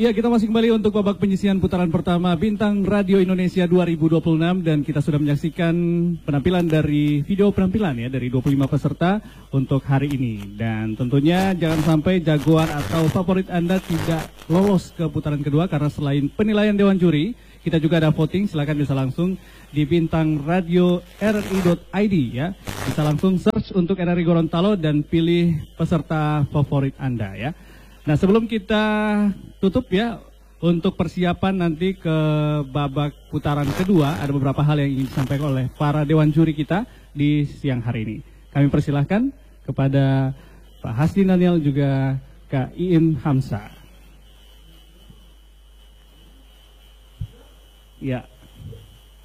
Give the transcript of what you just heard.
Iya, kita masih kembali untuk babak penyisihan putaran pertama Bintang Radio Indonesia 2026 dan kita sudah menyaksikan penampilan dari video penampilan ya dari 25 peserta untuk hari ini. Dan tentunya jangan sampai jagoan atau favorit Anda tidak lolos ke putaran kedua karena selain penilaian Dewan Juri, kita juga ada voting. Silakan bisa langsung di Bintang Radio RRI.id ya. Bisa langsung search untuk RRI Gorontalo dan pilih peserta favorit Anda ya. Nah, sebelum kita tutup ya, untuk persiapan nanti ke babak putaran kedua, ada beberapa hal yang ingin disampaikan oleh para Dewan Juri kita di siang hari ini. Kami persilahkan kepada Pak Hasdi Daniel juga Kak Iin Hamsa. Ya.